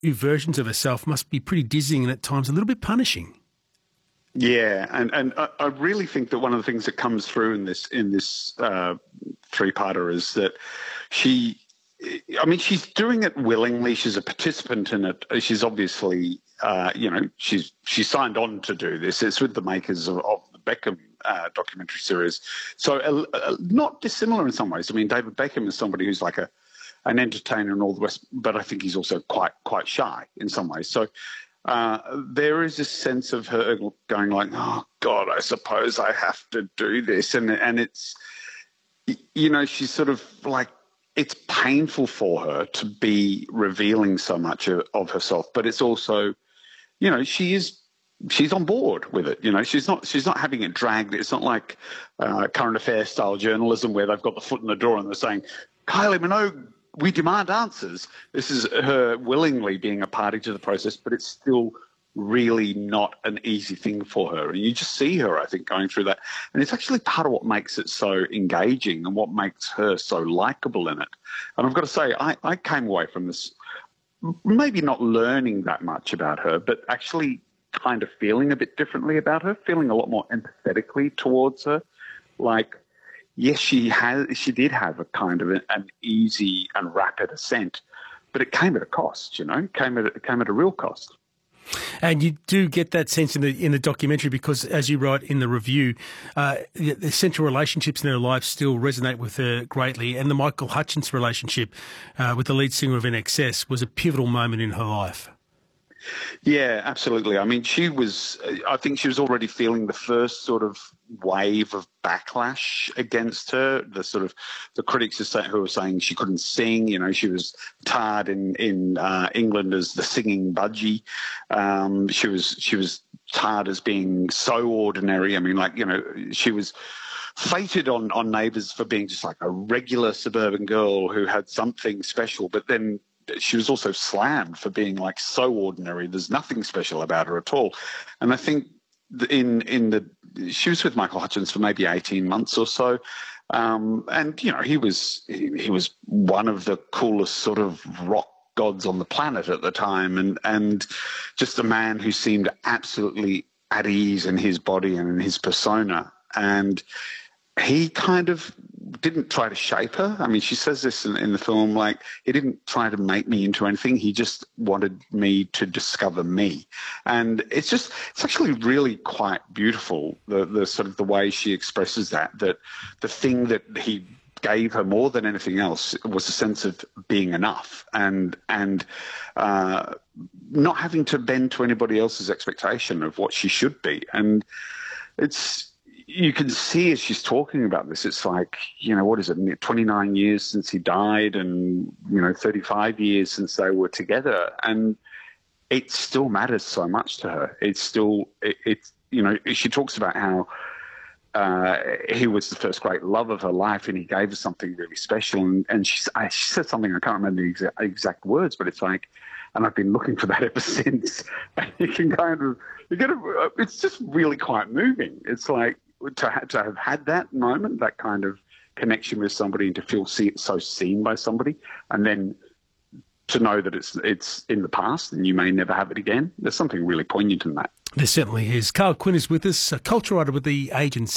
versions of herself must be pretty dizzying and at times a little bit punishing. Yeah, and I really think that one of the things that comes through in this three-parter is that she's doing it willingly. She's a participant in it. She's obviously, she signed on to do this. It's with the makers of the Beckham documentary series. So not dissimilar in some ways. I mean, David Beckham is somebody who's like an entertainer and all the rest, but I think he's also quite shy in some ways. So there is a sense of her going like, oh, God, I suppose I have to do this. And it's, she's sort of like, it's painful for her to be revealing so much of herself, but it's also, she's on board with it. She's not having it dragged. It's not like current affairs style journalism where they've got the foot in the door and they're saying, Kylie Minogue, we demand answers. This is her willingly being a party to the process, but it's still really not an easy thing for her. And you just see her, I think, going through that. And it's actually part of what makes it so engaging and what makes her so likable in it. And I've got to say, I came away from this maybe not learning that much about her, but actually kind of feeling a bit differently about her, feeling a lot more empathetically towards her. Like, yes, she did have a kind of an easy and rapid ascent, but it came at a cost, it came at a real cost. And you do get that sense in the documentary because, as you write in the review, the central relationships in her life still resonate with her greatly, and the Michael Hutchence relationship with the lead singer of INXS was a pivotal moment in her life. Yeah, absolutely. I mean, I think she was already feeling the first sort of wave of backlash against her. The critics who were saying she couldn't sing. She was tarred in England as the singing budgie. She was tarred as being so ordinary. I mean, she was fated on Neighbours for being just like a regular suburban girl who had something special, but then she was also slammed for being like so ordinary. There's nothing special about her at all. And I think she was with Michael Hutchence for maybe 18 months or so. And, he was one of the coolest sort of rock gods on the planet at the time. And just a man who seemed absolutely at ease in his body and in his persona. And he kind of didn't try to shape her. I mean, she says this in the film, like, he didn't try to make me into anything. He just wanted me to discover me. And it's actually really quite beautiful, the sort of the way she expresses that the thing that he gave her more than anything else was a sense of being enough and not having to bend to anybody else's expectation of what she should be. And you can see as she's talking about this, it's like, what is it, 29 years since he died and, 35 years since they were together. And it still matters so much to her. She talks about how he was the first great love of her life and he gave her something really special. And she said something, I can't remember the exact words, but it's like, and I've been looking for that ever since. And it's just really quite moving. It's like, to have had that moment, that kind of connection with somebody and to feel so seen by somebody, and then to know that it's in the past and you may never have it again. There's something really poignant in that. There certainly is. Carl Quinn is with us, a culture writer with The Age and